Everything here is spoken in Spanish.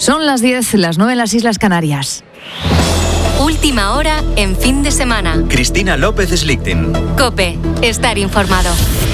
Son las 10, las 9 en las Islas Canarias. Última hora en fin de semana. Cristina López Slichting. COPE. Estar informado.